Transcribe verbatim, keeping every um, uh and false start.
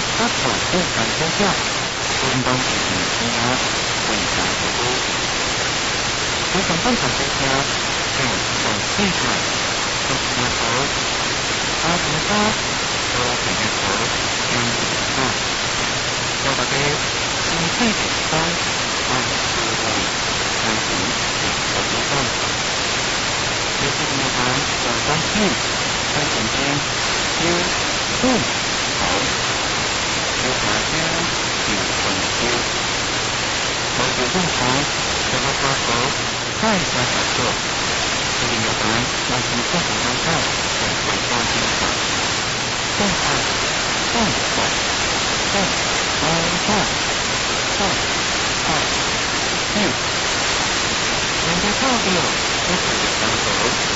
các tổ chức cần hỗ trợ,運動時期配合，為大家好。佢仲分享一下嘅做資產，讀也好，阿同家做平日好，讓人家，又或者自己地方按智慧開始學習地方。你知唔知做東西喺前邊要都好，要下邊要順調，冇條工廠就會發覺開發合作，佢哋有版有時不同向交就會多啲法，都係都係都係都都係，嗯，人哋交流都係有感覺。